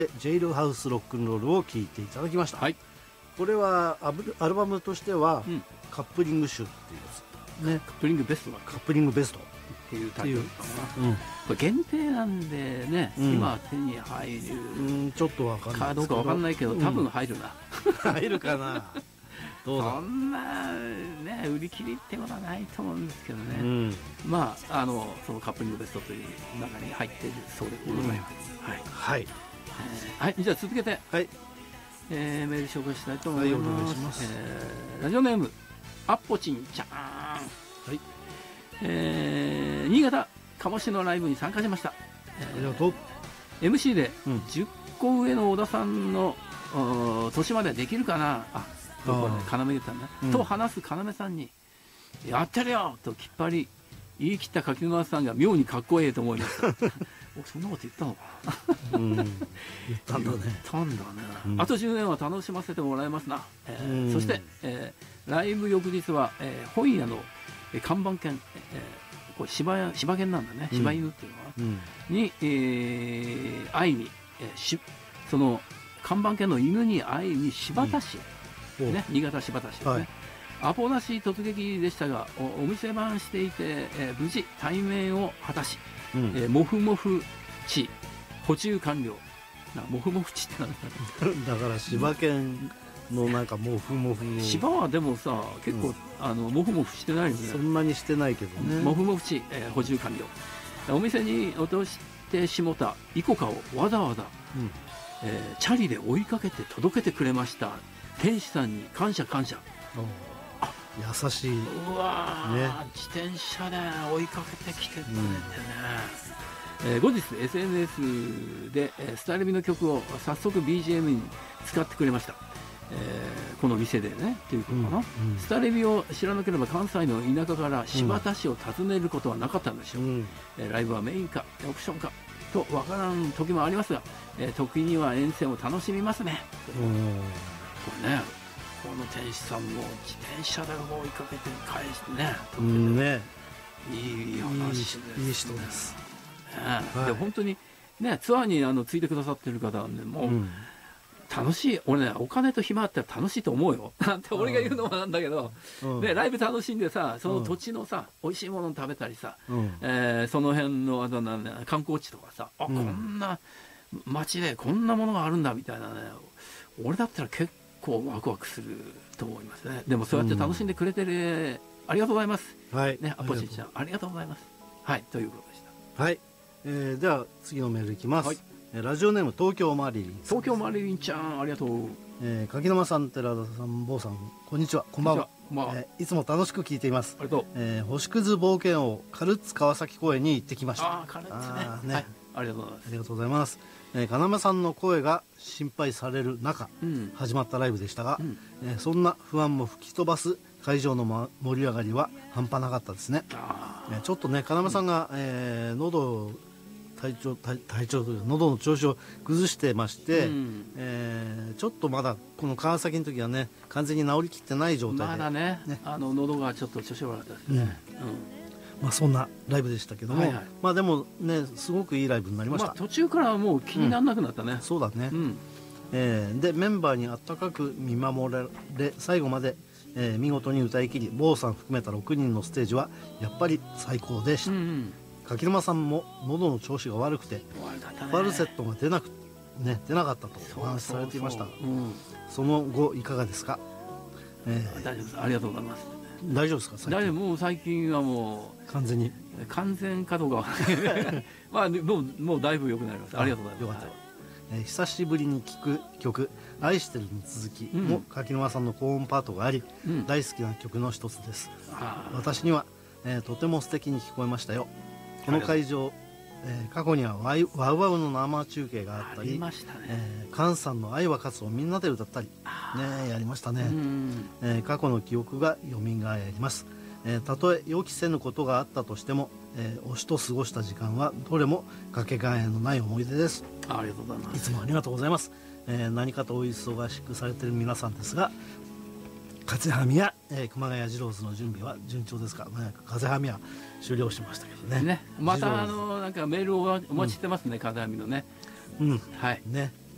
ジェイルハウスロックンロールを聴いていただきました。 はい、 これはアルバムとしては、 うん、 カップリング集っていうやつ、ね、 カップリングベストだカップリングベストっていうタイトルかな、 うん、 これ限定なんでね、 うん、 今手に入るちょっとわかんないかどうかわかんないけど、多分入るな、 入るかなどうだそんなね売り切りってことはないと思うんですけどね、 うん、 まあそのカップリングベストという中に入っているそうでございます、はい、 はいはい、じゃあ続けて、 はい、 メール紹介したいと思います。 はい、お願いします。 ラジオネームアッポチンちゃん、はい、新潟鴨市のライブに参加しました。 ありがとう。 MC でうん 10個上の小田さんの年までできるかな、これね、要言ったんだ、 うん、と話す要さんにやってるよときっぱり言い切った柿沼さんが妙にかっこいいと思いましたそんなこと言ったのかな言ったんだね。 言ったんだね、 うんあと10年は楽しませてもらいますな、 うんそして、ライブ翌日は、本屋の看板犬、これ柴犬なんだね、 うん、 柴犬っていうのは、 うん、 に、会いに、その看板犬の犬に会いに新発田市、ね、新潟新発田市ですね、はい、アポなし突撃でしたが お店番していて、無事対面を果たし、うん、モフモフ地補充完了。モフモフ地ってなんだだから柴犬のなんかモフモフの柴はでもさ結構、モフモフしてないよね。 そんなにしてないけどね。 モフモフ地、補充完了。お店に落としてしもたイコカをわざわざ、うん、チャリで追いかけて届けてくれました。店主さんに感謝感謝。 優しい。 うわー、ね、自転車で追いかけてきてくれてね、後日 SNS でスタイルビの曲を早速 BGM に使ってくれました。この店でねっていうことかな、スタレビを知らなければ関西の田舎から新発田市を訪ねることはなかったんでしょう、ライブはメインかオプションかと分からん時もありますが、時には遠征を楽しみますね。これね、この店主さんも自転車で追いかけて返してね、いい話ですね。 いい人です。 で本当にね、ツアーについてくださってる方はね、もう、楽しい。俺ね、お金と暇あったら楽しいと思うよなんて俺が言うのもなんだけど、ね、ライブ楽しんでさ、その土地のさ、美味しいもの食べたりさ、その辺の観光地とかさ、こんな街でこんなものがあるんだみたいなね、俺だったら結構ワクワクすると思いますね。でもそうやって楽しんでくれてる、ありがとうございます。ね、アポチちゃんありがとうございます。はい、ということでした。 はい、では次のメールいきます。ラジオネーム東京マリリン。 東京マリリンちゃん、ありがとう。 柿沼さん、寺田さん、坊さん、こんにちは。こんばんは。いつも楽しく聞いています。 ありがとう。 星屑冒険王カルッツ川崎公園に行ってきました。 カルッツね。はい、ありがとうございます。 ありがとうございます。金間さんの声が心配される中、始まったライブでしたが、そんな不安も吹き飛ばす会場の盛り上がりは半端なかったですね。ちょっとね、金間さんが、体調というか喉の調子を崩してまして、ちょっとまだこの川崎の時はね完全に治りきってない状態で、 まだね、喉がちょっと調子悪かったですね。 そんなライブでしたけども、まあでもねすごくいいライブになりました。 途中からはもう気にならなくなったね。 そうだね。でメンバーに温かく見守られ最後まで見事に歌い切り、坊さん含めた6人のステージはやっぱり最高でした。柿沼さんも喉の調子が悪くてファルセットが出なかったとお話しされていました。その後いかがですか？ 大丈夫です。ありがとうございます。 大丈夫ですか？ 大丈夫。もう最近はもう完全かどうかまあもうだいぶ良くなりました。ありがとうございます。 久しぶりに聴く曲「愛してる」に続きも柿沼さんの高音パートがあり、大好きな曲の一つです。私にはとても素敵に聞こえましたよ。この会場、過去にはワウワウの生中継があったり、菅さんの「愛は勝つ」をみんなで歌ったりやりましたね。過去の記憶がよみがえります。たとえ予期せぬことがあったとしても、推しと過ごした時間はどれもかけがえのない思い出です。 ありがとうございます。 いつもありがとうございます。何かとお忙しくされている皆さんですが、風はみや、熊谷二郎ズの準備は順調ですか？風はみは終了しましたけどね。 またなんかメールをお待ちしてますね、風はみのね。 はいね。